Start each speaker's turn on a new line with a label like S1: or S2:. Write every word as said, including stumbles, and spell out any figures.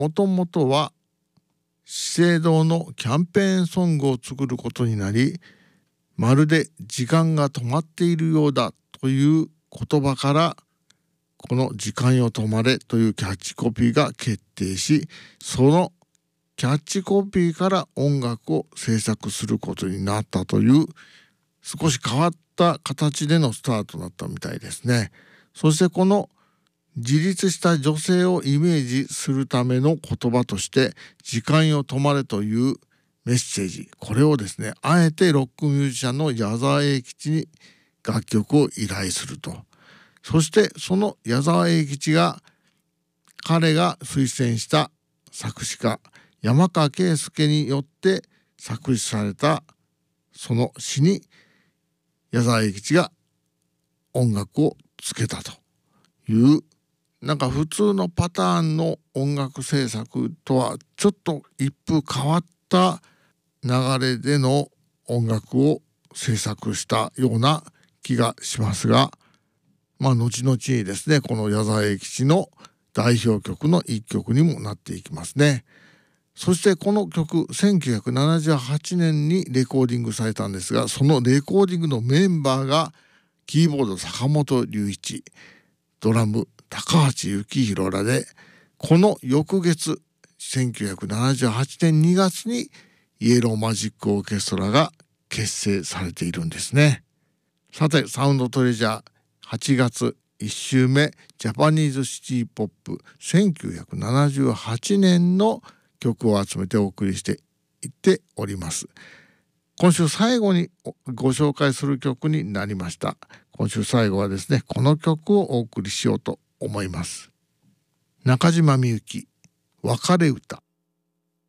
S1: もともとは資生堂のキャンペーンソングを作ることになり、まるで時間が止まっているようだという言葉からこの時間よ止まれというキャッチコピーが決定し、そのキャッチコピーから音楽を制作することになったという少し変わった形でのスタートだったみたいですね。そしてこの自立した女性をイメージするための言葉として時間よ止まれというメッセージ、これをですねあえてロックミュージシャンの矢沢永吉に楽曲を依頼すると。そしてその矢沢永吉が彼が推薦した作詞家山川圭介によって作詞されたその詩に矢沢永吉が音楽をつけたという、なんか普通のパターンの音楽制作とはちょっと一風変わった流れでの音楽を制作したような気がしますが、まあ後々にですねこの矢沢永吉の代表曲の一曲にもなっていきますね。そしてこの曲せんきゅうひゃくななじゅうはちねんにレコーディングされたんですが、そのレコーディングのメンバーがキーボード坂本龍一、ドラム高橋幸宏らで、この翌月せんきゅうひゃくななじゅうはちねんにがつにイエローマジックオーケストラが結成されているんですね。さてサウンドトレジャーはちがついっしゅうめジャパニーズシティポップせんきゅうひゃくななじゅうはちねんの曲を集めてお送りしていっております。今週最後にご紹介する曲になりました。今週最後はですねこの曲をお送りしようと思います。中島みゆき別れ歌。